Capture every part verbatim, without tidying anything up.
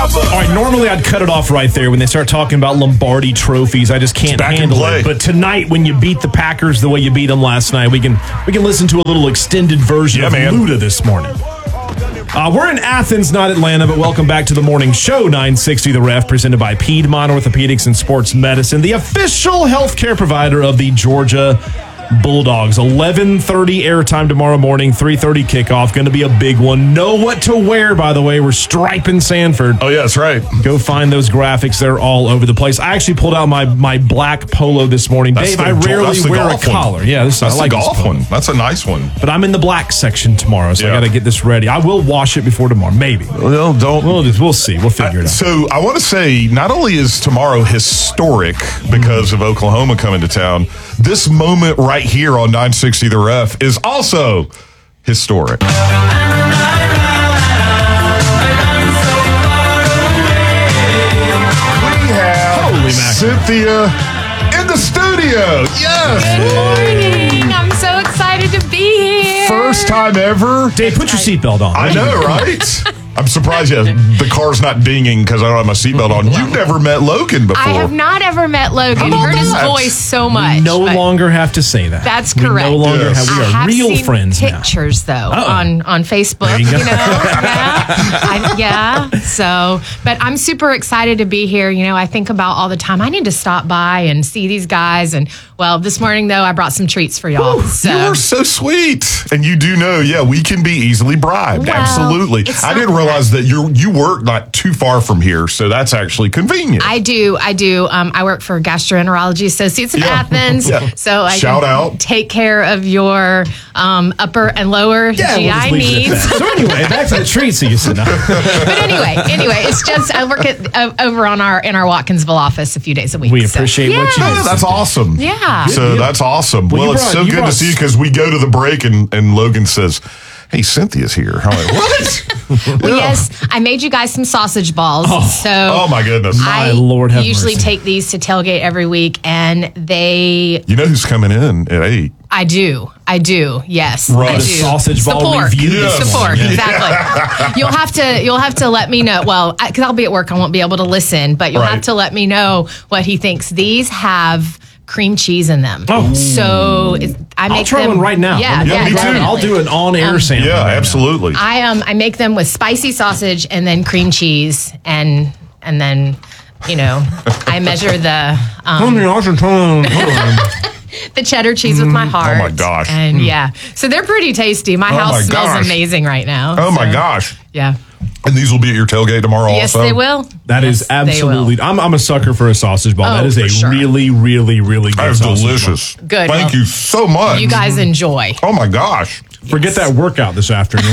Papa. All right, normally I'd cut it off right there when they start talking about Lombardi trophies. I just can't Back handle and it. play. But tonight, when you beat the Packers the way you beat them last night, we can we can listen to a little extended version Yeah, of man. Luda this morning. Uh, we're in Athens, not Atlanta, but welcome back to the morning show, nine sixty The Ref, presented by Piedmont Orthopedics and Sports Medicine, the official healthcare provider of the Georgia Bulldogs. eleven thirty airtime tomorrow morning, three thirty kickoff. Going to be a big one. Know what to wear, by the way. We're striping Sanford. Oh, yeah, that's right. Go find those graphics. They're all over the place. I actually pulled out my, my black polo this morning. That's Dave, the- I rarely that's the wear a golf one. collar. Yeah, this, That's I like the this golf polo. one. That's a nice one. But I'm in the black section tomorrow, so I Yeah. got to get this ready. I will wash it before tomorrow, maybe. Well, don't. We'll, just, we'll see. We'll figure it out. So I want to say, not only is tomorrow historic because of Oklahoma coming to town, this moment right here on nine sixty The Ref is also historic. We have Holy mackerel. Cynthia in the studio. Yes. Good morning. I'm so excited to be here. First time ever. Dave, put your seatbelt on. I know, right? I'm surprised yeah, the car's not dinging because I don't have my seatbelt on. You've never met Logan before. I have not ever met Logan. How Heard his about that? voice so much. We no but longer have to say that. That's We correct. no longer Yes. have. We I are have real seen friends now. pictures though Uh-oh. on on Facebook. There you You, go. know, yeah, I, yeah. So, but I'm super excited to be here. You know, I think about all the time. I need to stop by and see these guys. And well, this morning though, I brought some treats for y'all. so. You are so sweet, and you do know, yeah, we can be easily bribed. Well, Absolutely. it's I not didn't realize that you you work not too far from here, so that's actually convenient. I do. I do. Um, I work for Gastroenterology Associates in Yeah. Athens. Yeah. So I Shout can out. take care of your um, upper and lower Yeah, G we'll I just leave it at needs. that. So anyway, back to the treats that you said. But anyway, anyway, it's just I work at uh, over on our in our Watkinsville office a few days a week. We so- appreciate what you Yeah. Oh, that's awesome. Yeah. So deal. that's awesome. Well, Well, you it's brought- so you good to brought- see you because we go to the break and, and Logan says, "Hey, Cynthia's here." I'm like, "What?" Well, Yeah. yes, I made you guys some sausage balls. so Oh my goodness. I My Lord have usually mercy. take these to tailgate every week, and they You know who's coming in at eight? I do. I do. Yes. Right. I The do. sausage ball Support. review this Support. morning. Exactly. You'll have to. You'll have to let me know. Well, because I'll be at work, I won't be able to listen. But you'll Right. have to let me know what he thinks. These have cream cheese in them. Oh. So it, I make I'll try them, one right now. Yeah. Let me- yeah. me too. definitely. I'll do an on-air Um, sample. Yeah, right now. absolutely. I um I make them with spicy sausage and then cream cheese and and then you know I measure the um, the cheddar cheese with my heart. Oh my gosh. And yeah, so they're pretty tasty. My Oh house my smells gosh. amazing right now. Oh my so, gosh. Yeah. And these will be at your tailgate tomorrow Yes, also? they will. That is Yes, they will. absolutely. I'm, I'm a sucker for a sausage ball. Oh, that is a for sure. really, really, really good That is sausage delicious. Good. Thank Well, you so much. You guys enjoy. Oh my gosh. ball. Forget that workout this afternoon.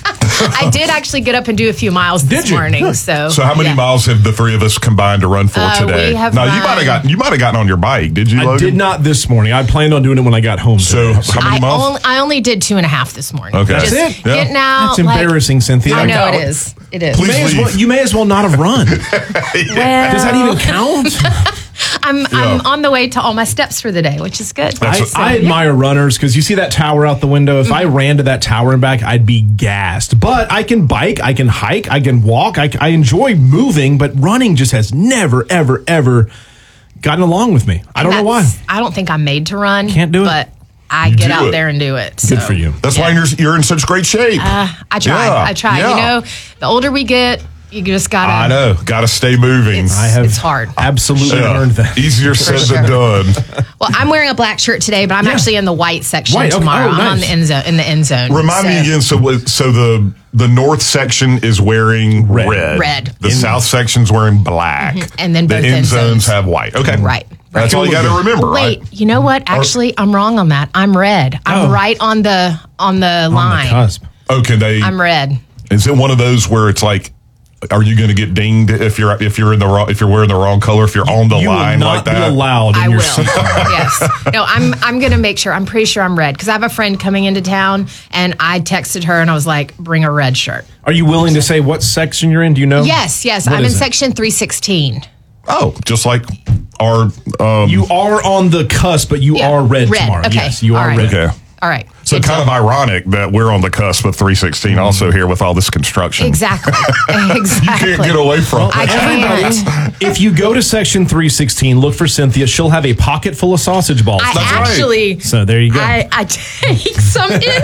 I did actually get up and do a few miles this Did you? morning. Good. So So how many yeah. miles have the three of us combined to run for Uh, today? we have now you run- might have gotten you might have gotten on your bike, did you, I Logan? did not this morning. I planned on doing it when I got home. So today. how many I miles? only, I only did two and a half this morning. Okay. Just That's it? Yeah. Getting out. That's like- embarrassing, Cynthia. I know I it know. is. It is. Please You may, as leave. well, you may as well not have run. Does Well, that even count? I'm Yeah. I'm on the way to all my steps for the day, which is good. That's I, what- I admire runners because you see that tower out the window. If I ran to that tower and back, I'd be gassed. But I can bike, I can hike, I can walk. I, I enjoy moving, but running just has never, ever, ever gotten along with me. I don't know why. That's- I don't think I'm made to run. Can't do it. But I get do out it. there and do it. Good so. for you. That's why you're you're in such great shape. Uh, I try. Yeah, I try. yeah. You know, the older we get, you just gotta. I know. Got to stay moving. It's, I have it's hard. absolutely Yeah. learned that. Easier said than done. Well, I'm wearing a black shirt today, but I'm Yeah. actually in the white section White, okay. tomorrow. Oh, I'm on nice. the end zone. In the end zone. Remind me So- again. So what- so the the north section is wearing red. Red. Red. The south section's wearing black. And then the both end end zones zones. have white. Okay. Right. That's all you got to remember. Wait, right? you know what? Actually, I'm wrong on that. I'm red. I'm Oh. right on the on the On line. the cusp. Oh, can they? I'm red. Is it one of those where it's like, are you going to get dinged if you're if you're in the wrong if you're wearing the wrong color if you're on the You will line not like be that? allowed in I your will. seat. Yes. No, I'm I'm gonna make sure. I'm pretty sure I'm red because I have a friend coming into town, and I texted her and I was like, "Bring a red shirt." Are you willing to say what section you're in? Do you know? Yes, yes. What I'm in is it? section three sixteen. Oh, just like our um, You are on the cusp, but you Yeah, are red, red. tomorrow. Okay. Yes, you All are right. red. okay. All right. So It's kind a- of ironic that we're on the cusp of three sixteen also here with all this construction. Exactly. Exactly. You can't get away from I it. can't. If you go to section three sixteen, look for Cynthia. She'll have a pocket full of sausage balls. I That's right. actually, So there you go. I, I take some in